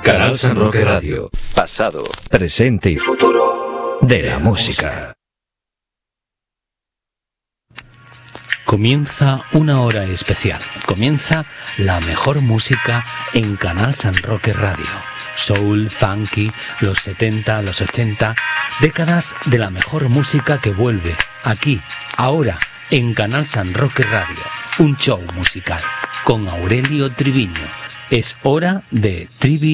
Canal San Roque Radio. Pasado, presente y futuro de la música. Comienza una hora especial. Comienza la mejor música en Canal San Roque Radio. Soul, funky, los 70, los 80, décadas de la mejor música que vuelve aquí, ahora, en Canal San Roque Radio. Un show musical con Aurelio Triviño. Es hora de Trivi